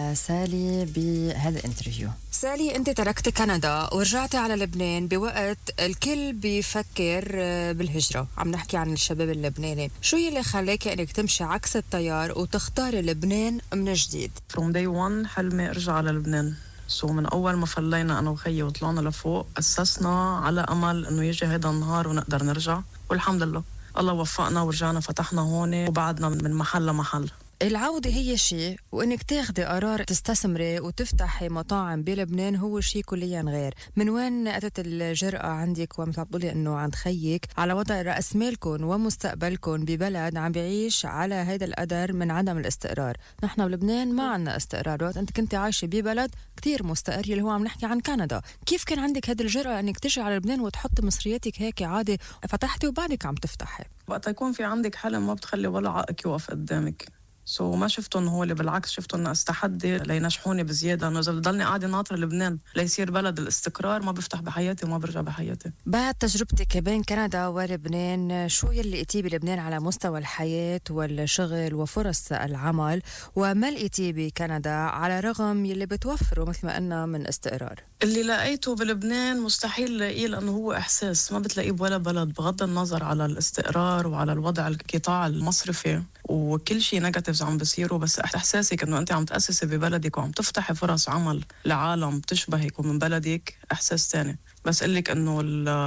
لسالي بهذا الانترفيو. سالي، أنت تركت كندا ورجعتي على لبنان بوقت الكل بيفكر بالهجرة. عم نحكي عن الشباب اللبناني. شو يلي خلاكي أنك تمشي عكس التيار وتختاري لبنان من جديد؟ From day one حلمي أرجع على لبنان. من أول ما فلينا أنا وخيي وطلعنا لفوق أسسنا على أمل أنه يجي هيدا النهار ونقدر نرجع، والحمد لله الله وفقنا ورجعنا فتحنا هون وبعدنا من محل لمحل. العودة هي شيء، وإنك تاخدي قرار تستثمري وتفتحي مطاعم بلبنان هو شيء كليا غير. من وين أتت الجرأة عندك ومثل تقولي إنه عند خيك على وضع رأس مالكم ومستقبلكم ببلد عم بيعيش على هيدا القدر من عدم الاستقرار؟ نحن بلبنان ما عنا استقرار. أنت كنت عايشة ببلد كتير مستقر اللي هو عم نحكي عن كندا. كيف كان عندك هذه الجرأة إنك تجي على لبنان وتحط مصرياتك هيك عادي فتحتي وبعدك عم تفتحي؟ وقت يكون في عندك حلم ما بتخلي ولا عائق يوقف قدامك. ما شفته انه هو اللي بالعكس، شفته انه استحدي لينجحوني بزياده، انه اذا بضلني قاعده ناطره لبنان ليصير بلد الاستقرار ما بفتح بحياتي وما برجع بحياتي. بعد تجربتك بين كندا ولبنان، شو يلي لقيتيه بلبنان على مستوى الحياه والشغل وفرص العمل، وما لقيتيه بكندا على رغم يلي بتوفره مثل ما قلنا من استقرار؟ اللي لقيته بلبنان مستحيل لاقيه، لانه هو احساس ما بتلاقيه بولا بلد، بغض النظر على الاستقرار وعلى الوضع القطاع المصرفي وكل شيء نيجاتيفز عم بصيروا، بس احساسك انه انت عم تاسسي ببلدك وعم تفتحي فرص عمل لعالم تشبهك ومن بلدك احساس تاني. بس قلك انه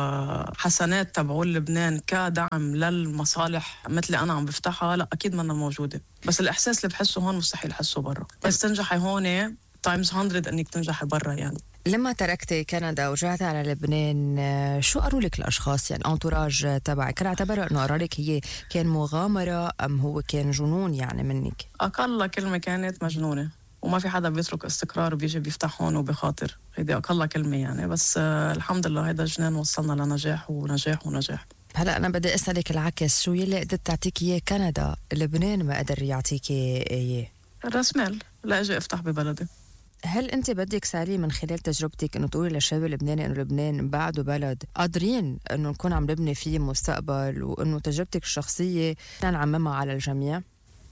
الحسنات تبعول لبنان كدعم للمصالح مثل انا عم بفتحها، لا اكيد منا موجوده، بس الاحساس اللي بحسه هون مستحيل احسه برا. بس تنجحي هون تايمز 100 انك تنجحي برا. يعني لما تركتي كندا ورجعتي على لبنان، شو قالوا لك الاشخاص؟ يعني انتوراج تبعك، هل اعتبروا انه قرارك هي كان مغامره ام هو كان جنون يعني منك؟ اقل كلمه كانت مجنونه، وما في حدا بيترك استقرار وبيجي بيفتح هون وبخاطر. هيدي اقل كلمه يعني، بس الحمد لله هيدا الجنان وصلنا لنجاح ونجاح ونجاح. هلا انا بدي اسالك العكس، شو يلي قدرت تعطيك اياه كندا لبنان ما قدر يعطيك اياه؟ راس مال لاجي افتح ببلدي. هل انت بدك سالي من خلال تجربتك انه تقولي للشباب اللبناني انه لبنان بعده بلد قادرين انه نكون عم نبني فيه مستقبل، وانه تجربتك الشخصيه نعممها على الجميع؟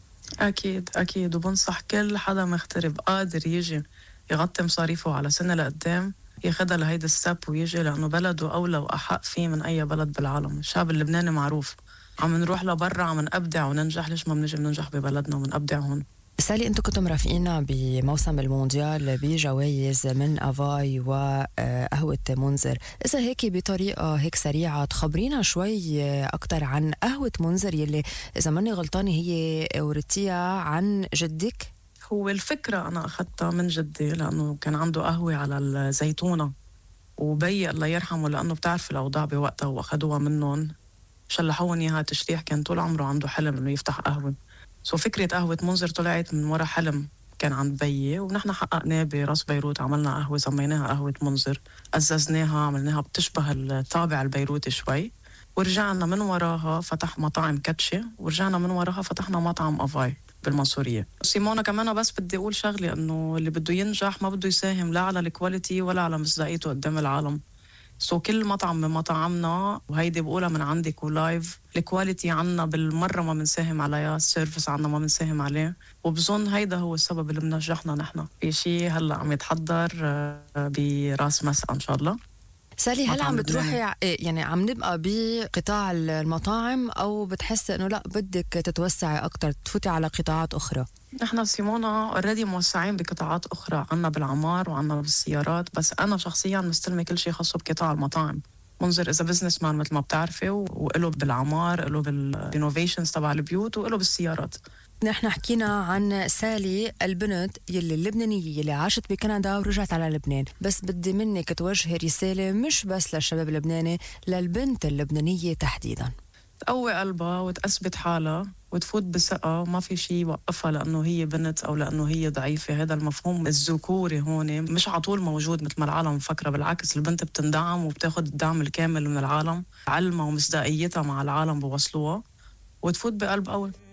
اكيد اكيد، وبنصح كل حدا مغترب قادر يجي يغطي مصاريفه على سنه لقدام ياخدها لهيدا الستاب ويجي، لانه بلده اولى واحق فيه من اي بلد بالعالم. الشعب اللبناني معروف عم نروح لبرا عم نبدع وننجح، ليش ما بنجي بننجح ببلدنا ونبدع هون؟ سالي، انتم كنتم مرافقينا بموسم المونديال بجوائز من افاي وقهوة منذر. اذا هيك بطريقة هيك سريعة تخبرينا شوي اكتر عن قهوة منذر يلي اذا ماني غلطانة هي ورثتيها عن جدك؟ هو الفكرة انا اخذتها من جدي، لانه كان عنده قهوة على الزيتونة، وبي الله يرحمه لانه بتعرف الاوضاع بوقتها واخذوها منهم شلحوهم اياها تشريح. كان طول عمره عنده حلم انه يفتح قهوة. فكرة قهوة منذر طلعت من وراء حلم كان عند بيي، ونحن حققناه براس بيروت. عملنا قهوة سميناها قهوة منذر، أززناها عملناها بتشبه الطابع البيروتي شوي، ورجعنا من وراها فتح مطاعم كاتشي، ورجعنا من وراها فتحنا مطعم أفاي بالمنصورية. سيمونا كمان بس بدي أقول شغلة، أنه اللي بده ينجح ما بده يساهم لا على الكواليتي ولا على مصداقيته قدام العالم. كل مطعم من مطاعمنا، وهيدي بقولها من عندك ولايف، الكواليتي عنا بالمرة ما منساهم عليها، السيرفيس عنا ما منساهم عليه، وبظن هيدا هو السبب اللي منجحنا نحن. في شيء هلأ عم يتحضر براس مساء إن شاء الله. سالي، هل عم بتروحي يعني عم نبقى بقطاع المطاعم أو بتحسي إنه لا بدك تتوسعي أكتر تفوتي على قطاعات أخرى؟ نحن سيمونا اوريدي موسعين بقطاعات أخرى، عنا بالعمار وعنا بالسيارات، بس أنا شخصياً مستلمة كل شيء خاصه بقطاع المطاعم. منذر إذا بزنس مان مثل ما بتعرفي، وإله بالعمار، إله بالإنوفيشنز تبع البيوت، وإله بالسيارات. نحن حكينا عن سالي البنت يلي اللبنانية يلي عاشت بكندا ورجعت على لبنان، بس بدي منك توجهي رسالة مش بس للشباب اللبناني، للبنت اللبنانية تحديداً. تقوي قلبها وتثبت حالها وتفوت بثقة، وما في شيء يوقفها لأنه هي بنت أو لأنه هي ضعيفة. هذا المفهوم الذكوري هون مش على طول موجود مثل ما العالم مفكرة، بالعكس البنت بتندعم وبتاخد الدعم الكامل من العالم. علمها ومصداقيتها مع العالم بوصلوها، وتفوت بقلب قوي.